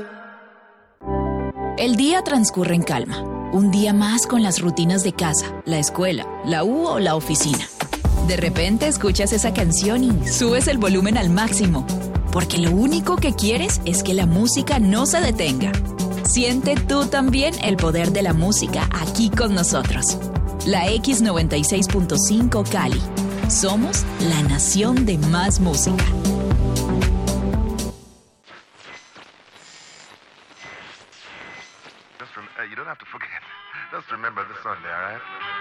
El día transcurre en calma. Un día más con las rutinas de casa, la escuela, la U o la oficina. De repente escuchas esa canción y subes el volumen al máximo, porque lo único que quieres es que la música no se detenga. Siente tú también el poder de la música aquí con nosotros. La X96.5 Cali. Somos la nación de más música. You don't have to forget. Just remember this Sunday, all right?